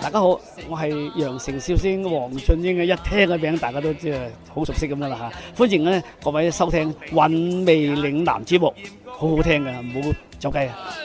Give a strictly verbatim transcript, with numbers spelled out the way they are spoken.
大家好，我係羊城笑星黃俊英嘅，一聽個名大家都即係好熟悉咁噶啦嚇。歡迎咧各位收聽《韻味嶺南》節目，好好聽嘅，唔好走雞啊！